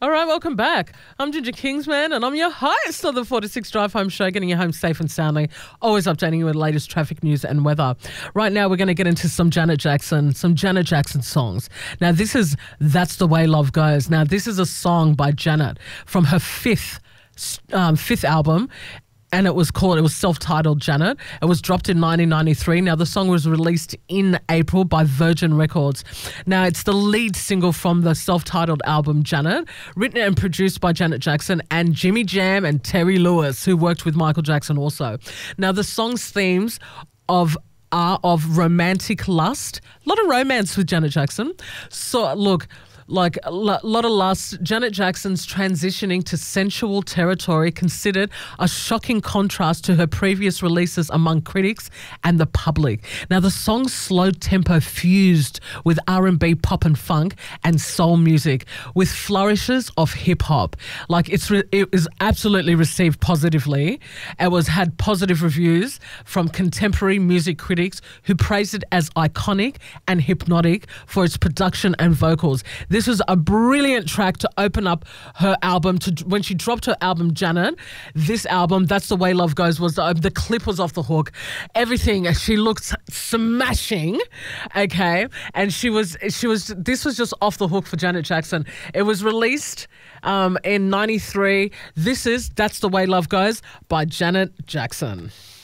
All right, welcome back. I'm Ginger Kingsman and I'm your host of the 46 Drive Home Show, getting you home safe and soundly, always updating you with the latest traffic news and weather. Right now, we're going to get into some Janet Jackson songs. Now, this is That's the Way Love Goes. Now, this is a song by Janet from her fifth album. And it was self-titled Janet. It was dropped in 1993. Now, the song was released in April by Virgin Records. Now, it's the lead single from the self-titled album Janet, written and produced by Janet Jackson and Jimmy Jam and Terry Lewis, who worked with Michael Jackson also. Now, the song's themes are of romantic lust. A lot of romance with Janet Jackson. So, look, like a lot of lust. Janet Jackson's transitioning to sensual territory considered a shocking contrast to her previous releases among critics and the public. Now, the song's slow tempo fused with R&B, pop and funk and soul music with flourishes of hip hop. Like it was absolutely received positively. It had positive reviews from contemporary music critics who praised it as iconic and hypnotic for its production and vocals. This was a brilliant track to open up her album. When she dropped her album Janet, this album, That's the Way Love Goes, was the clip was off the hook. Everything, she looked smashing, okay? And this was just off the hook for Janet Jackson. It was released in 93. This is That's the Way Love Goes by Janet Jackson.